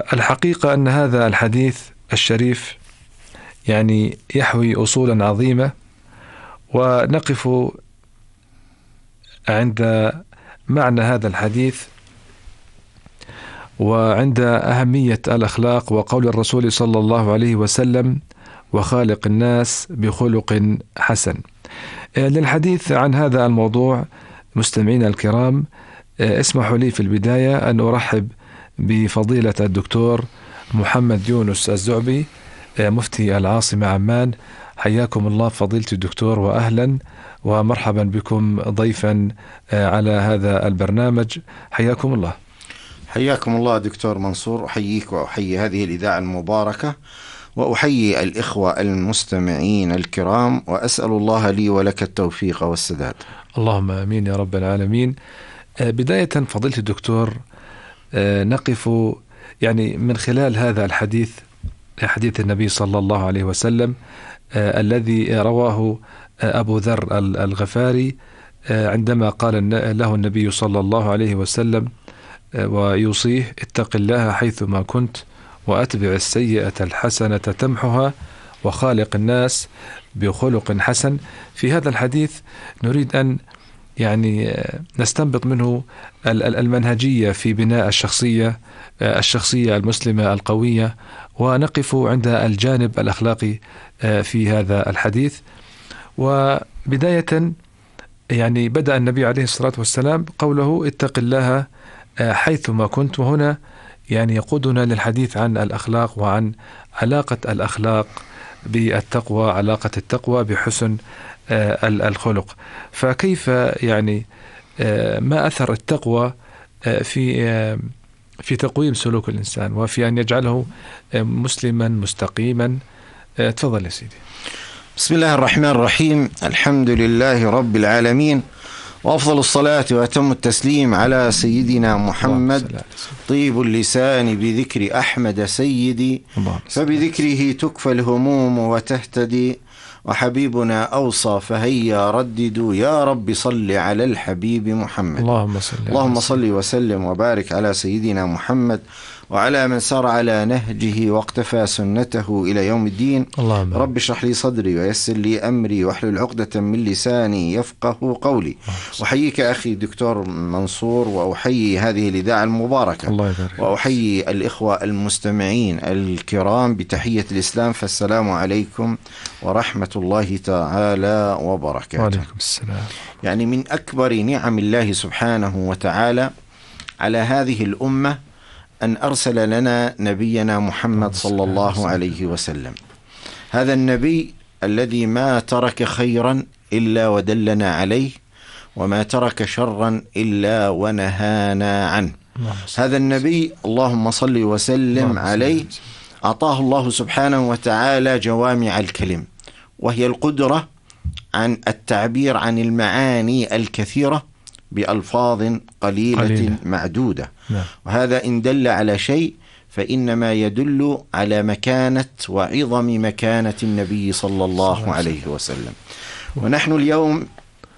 الحقيقة أن هذا الحديث الشريف يعني يحوي أصولا عظيمة، ونقف عند معنى هذا الحديث وعند أهمية الأخلاق، وقول الرسول صلى الله عليه وسلم: وخالق الناس بخلق حسن. للحديث عن هذا الموضوع مستمعينا الكرام، اسمحوا لي في البداية أن أرحب بفضيلة الدكتور محمد يونس الزعبي، مفتي العاصمة عمان. حياكم الله فضيلة الدكتور، وأهلا ومرحبا بكم ضيفا على هذا البرنامج. حياكم الله. حياكم الله دكتور منصور، أحييك وأحيي هذه الإذاعة المباركة، وأحيي الإخوة المستمعين الكرام، وأسأل الله لي ولك التوفيق والسداد. اللهم آمين يا رب العالمين. بداية فضيلة الدكتور، نقف يعني من خلال هذا الحديث، حديث النبي صلى الله عليه وسلم الذي رواه أبو ذر الغفاري، عندما قال له النبي صلى الله عليه وسلم ويوصيه: اتق الله حيثما كنت، وأتبع السيئة الحسنة تمحها، وخالق الناس بخلق حسن. في هذا الحديث نريد أن يعني نستنبط منه المنهجية في بناء الشخصية المسلمة القوية، ونقف عند الجانب الأخلاقي في هذا الحديث. وبداية يعني بدأ النبي عليه الصلاة والسلام قوله: اتق الله حيثما كنت، وهنا يعني يقودنا للحديث عن الأخلاق وعن علاقة الأخلاق بالتقوى، علاقة التقوى بحسن الخلق. فكيف يعني ما أثر التقوى في تقويم سلوك الإنسان وفي أن يجعله مسلما مستقيما؟ تفضل يا سيدي. بسم الله الرحمن الرحيم. الحمد لله رب العالمين، وأفضل الصلاة وأتم التسليم على سيدنا محمد، طيب اللسان بذكر أحمد سيدي، فبذكره تكفى الهموم وتهتدي، وحبيبنا أوصى فهيا رددوا، يا رب صل على الحبيب محمد. اللهم صل وسلم وبارك على سيدنا محمد وعلى من سار على نهجه واقتفى سنته إلى يوم الدين. رب اشرح لي صدري ويسر لي أمري واحلل عقدة من لساني يفقه قولي. أحييك أخي دكتور منصور، وأحيي هذه الإذاعة المباركة، وأحيي الإخوة المستمعين الكرام بتحية الإسلام، فالسلام عليكم ورحمة الله تعالى وبركاته. وعليكم السلام. يعني من أكبر نعم الله سبحانه وتعالى على هذه الأمة أن أرسل لنا نبينا محمد صلى الله عليه وسلم. هذا النبي الذي ما ترك خيرا إلا ودلنا عليه، وما ترك شرا إلا ونهانا عنه. هذا النبي اللهم صل وسلم عليه أعطاه الله سبحانه وتعالى جوامع الكلم، وهي القدرة عن التعبير عن المعاني الكثيرة بألفاظ قليلة معدودة. وهذا إن دل على شيء فإنما يدل على مكانة وعظم مكانة النبي صلى الله عليه وسلم. ونحن اليوم،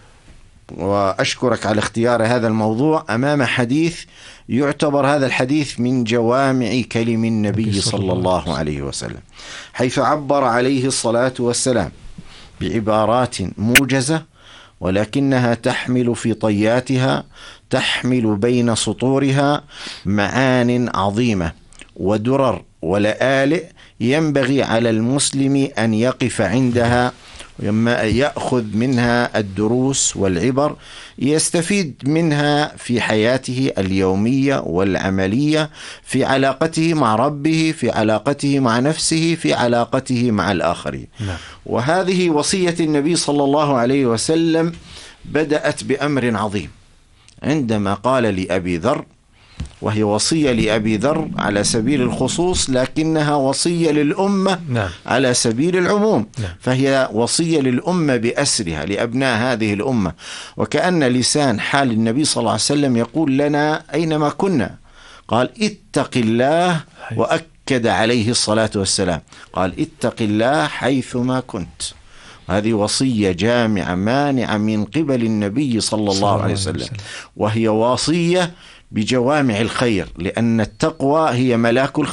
وأشكرك على اختيار هذا الموضوع، أمام حديث يعتبر هذا الحديث من جوامع كلم النبي صلى الله عليه وسلم، حيث عبر عليه الصلاة والسلام بعبارات موجزة، ولكنها تحمل في طياتها، تحمل بين سطورها معان عظيمة ودرر ولآلئ ينبغي على المسلم أن يقف عندها، يأخذ منها الدروس والعبر، يستفيد منها في حياته اليومية والعملية، في علاقته مع ربه، في علاقته مع نفسه، في علاقته مع الآخرين. وهذه وصية النبي صلى الله عليه وسلم بدأت بأمر عظيم عندما قال لأبي ذر، وهي وصية لأبي ذر على سبيل الخصوص، لكنها وصية للأمة على سبيل العموم. فهي وصية للأمة بأسرها، لأبناء هذه الأمة. وكأن لسان حال النبي صلى الله عليه وسلم يقول لنا أينما كنا، قال اتق الله، وأكد عليه الصلاة والسلام قال اتق الله حيثما كنت. هذه وصية جامعة مانعة من قبل النبي صلى الله عليه وسلم، وهي وصية بجوامع الخير، لأن التقوى هي ملاك الخير.